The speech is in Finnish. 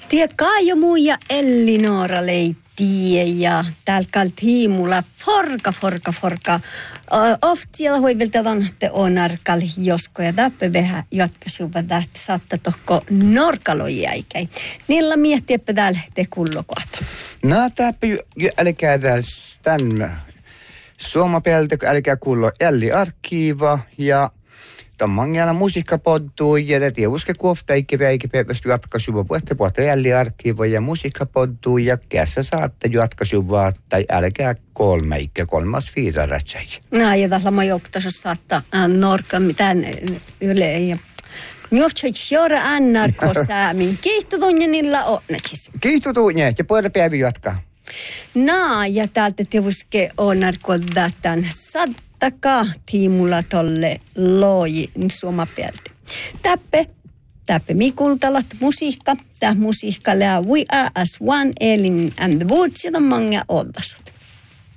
Tie Kaajo muu ja Elli-Noora leittiä ja täällä kaltiimulla forka. Oftialla hoiviltaan te on arkal josko ja täppä vähän jatkasuva tähtä saatta tohko norkaloijäikäi. Niillä miettiäpä täällä te kullokohta. No täppä älkää täällä suomapeltä, älkää kullo Elli-arkiiva ja Tammangana musiikkapoddu ja te uske kuofta eikä päivästä jatkasuva puhutte Elli-arkiiva ja musiikkapoddu ja kässä saatte jatkasuva tai älkää kolmas viidarätsä. No ja tällä mä jouktaisi saattaa norka mitään yle ja Njovtsoit jora NRK-säämin. Kiihtutunja niillä onnetsis. Kiihtutunja ja puhutte päivä jatkaa. No ja täältä te uske NRK-datan sattaka tiimulla tolle loji suomapelti. Täppe mikultalat musiikka. Tää musiikka lää We Are As One, Elin and the Woods ja mange oddasut.